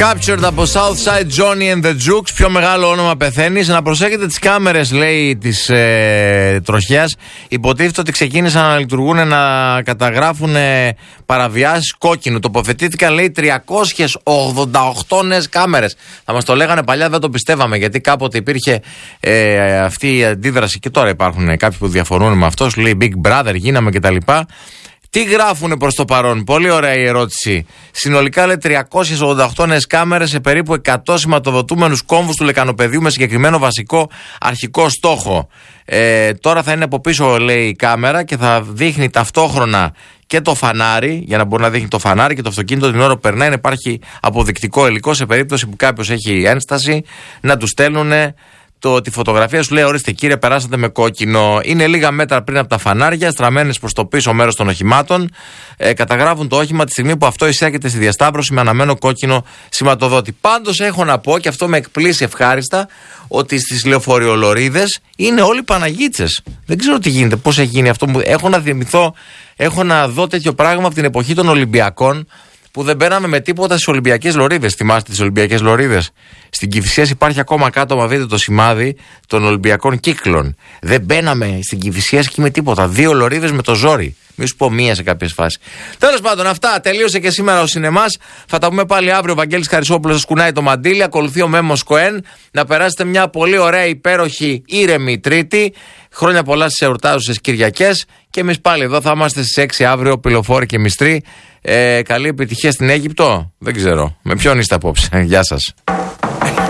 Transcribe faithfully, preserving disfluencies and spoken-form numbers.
Captured από Southside Johnny and the Jukes. Πιο μεγάλο όνομα πεθαίνεις. Να προσέχετε τις κάμερες, λέει, της ε, τροχέας. Υποτίθεται ότι ξεκίνησαν να λειτουργούν, να καταγράφουν ε, παραβιάσεις κόκκινου. Τοποθετήθηκαν, λέει, τριακόσιες ογδόντα οκτώ νέες κάμερες. Θα μας το λέγανε παλιά, δεν το πιστεύαμε, γιατί κάποτε υπήρχε ε, αυτή η αντίδραση. Και τώρα υπάρχουν κάποιοι που διαφορούν με αυτό. Σου λέει Big Brother, γίναμε κτλ. Τι γράφουνε προς το παρόν? Πολύ ωραία η ερώτηση. Συνολικά, λέει, τριακόσιες ογδόντα οκτώ νέες κάμερες σε περίπου εκατό σηματοδοτούμενους κόμβους του λεκανοπεδίου με συγκεκριμένο βασικό αρχικό στόχο. Ε, τώρα θα είναι από πίσω, λέει, η κάμερα και θα δείχνει ταυτόχρονα και το φανάρι, για να μπορεί να δείχνει το φανάρι και το αυτοκίνητο την ώρα που περνάει, να υπάρχει αποδεικτικό υλικό σε περίπτωση που κάποιος έχει ένσταση, να του στέλνουνε το, τη φωτογραφία. Σου λέει, ορίστε κύριε, περάσατε με κόκκινο. Είναι λίγα μέτρα πριν από τα φανάρια, στραμμένες προς το πίσω μέρος των οχημάτων. Ε, καταγράφουν το όχημα τη στιγμή που αυτό εισέρχεται στη διασταύρωση με αναμένο κόκκινο σηματοδότη. Πάντως έχω να πω, και αυτό με εκπλήσει ευχάριστα, ότι στις λεωφορειολωρίδες είναι όλοι Παναγίτσες. Δεν ξέρω τι γίνεται, πώς έχει γίνει αυτό. Έχω να θυμηθώ, έχω να δω τέτοιο πράγμα από την εποχή των Ολυμπιακών, που δεν μπαίναμε με τίποτα στις Ολυμπιακές λωρίδες. Θυμάστε τις Ολυμπιακές λωρίδες? Στην Κηφισίας υπάρχει ακόμα κάτω, μα δείτε το σημάδι των Ολυμπιακών κύκλων. Δεν μπαίναμε στην Κηφισίας και με τίποτα. Δύο λωρίδες με το ζόρι. Μη σου πω μία σε κάποιες φάσεις. Τέλος πάντων, αυτά. Τελείωσε και σήμερα ο σινεμάς. Θα τα πούμε πάλι αύριο. Ο Βαγγέλης Χαρισόπουλος σας κουνάει το μαντίλι. Ακολουθεί ο Μέμος Κοέν. Να περάσετε μια πολύ ωραία, υπέροχη, ήρεμη Τρίτη. Χρόνια πολλά στις εορτάζουσες Κυριακές. Και εμείς πάλι εδώ θα είμαστε στις έξι αύριο, Πυλοφόρη και Μυστρή. Ε, καλή επιτυχία στην Αίγυπτο. Δεν ξέρω. Με ποιον είστε απόψε? Γεια σας.